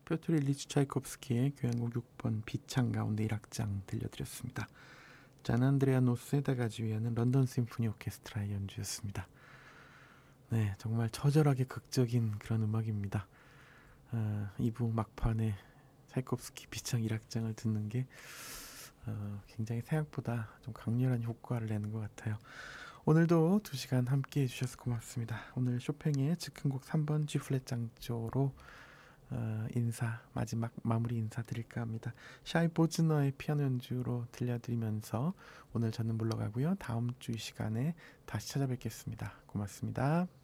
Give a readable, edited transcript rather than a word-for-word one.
뾰트리 일리치 차이콥스키의 교향곡 6번 비창 가운데 1악장 들려드렸습니다. 잔 안드레아 노스에다가 지휘하는 런던 심포니 오케스트라의 연주였습니다. 네, 정말 처절하게 극적인 그런 음악입니다. 2부 막판에 차이콥스키 비창 1악장을 듣는 게 굉장히 생각보다 좀 강렬한 효과를 내는 것 같아요. 오늘도 2시간 함께 해주셔서 고맙습니다. 오늘 쇼팽의 즉흥곡 3번 G 플랫 장조로 마지막 마무리 인사 드릴까 합니다. 샤이 보즈너의 피아노 연주로 들려드리면서 오늘 저는 물러가고요. 다음 주 이 시간에 다시 찾아뵙겠습니다. 고맙습니다.